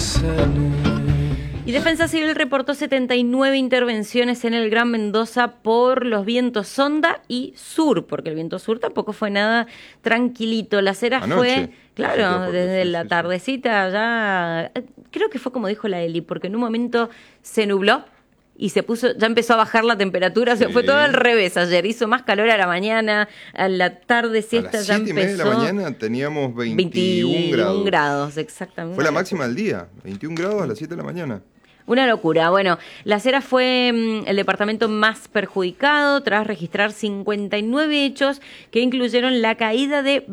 Y Defensa Civil reportó 79 intervenciones en el Gran Mendoza por los vientos Sonda y Sur, porque el viento Sur tampoco fue nada tranquilito. Las Heras Anoche. fue, claro, desde la tardecita ya, creo que fue como dijo la Eli, porque en un momento se nubló y ya empezó a bajar la temperatura, se fue todo al revés ayer, hizo más calor a la mañana, a la tarde siesta ya empezó. A las 7:30 de la mañana teníamos 21 grados, exactamente. Fue la máxima del día, 21 grados a las 7 de la mañana. Una locura. Bueno, Las Heras fue el departamento más perjudicado tras registrar 59 hechos que incluyeron la caída de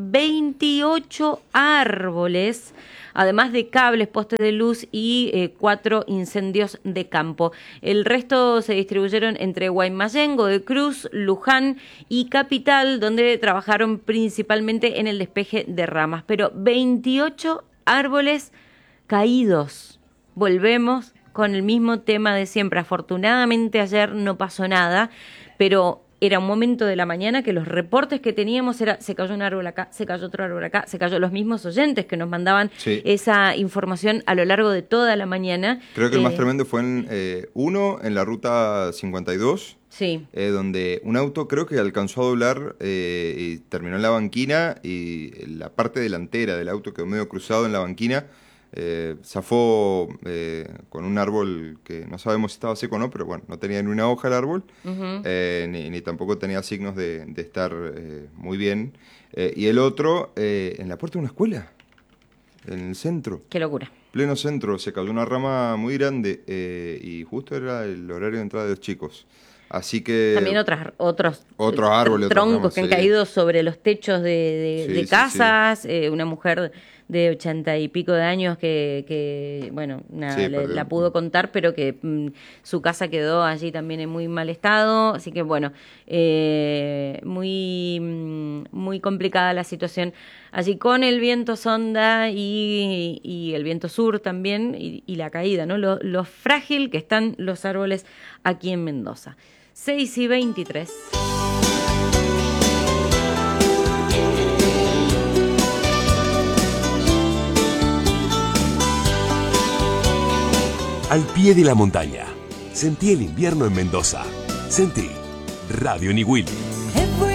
28 árboles, además de cables, postes de luz y 4 incendios de campo. El resto se distribuyeron entre Guaymallén, Godoy Cruz, Luján y Capital, donde trabajaron principalmente en el despeje de ramas. Pero 28 árboles caídos. Volvemos con el mismo tema de siempre. Afortunadamente ayer no pasó nada, pero era un momento de la mañana que los reportes que teníamos era se cayó un árbol acá, se cayó otro árbol acá, se cayó los mismos oyentes que nos mandaban esa información a lo largo de toda la mañana. Creo que el más tremendo fue en la ruta 52, donde un auto creo que alcanzó a doblar y terminó en la banquina y la parte delantera del auto quedó medio cruzado en la banquina. Zafó con un árbol que no sabemos si estaba seco o no, pero bueno, no tenía ni una hoja el árbol, ni tampoco tenía signos de estar muy bien. Y el otro, en la puerta de una escuela, en el centro. ¡Qué locura! Pleno centro, se cayó una rama muy grande y justo era el horario de entrada de los chicos. Así que también otros árboles, troncos que han caído sobre los techos de casas. Una mujer de 80 y pico de años que bueno, nada, la pudo contar, pero que su casa quedó allí también en muy mal estado. Así que bueno, muy complicada la situación allí con el viento Sonda y el viento Sur también y la caída, ¿no? Lo frágil que están los árboles aquí en Mendoza. 6:23. Al pie de la montaña. Sentí el invierno en Mendoza. Sentí Radio Niwil.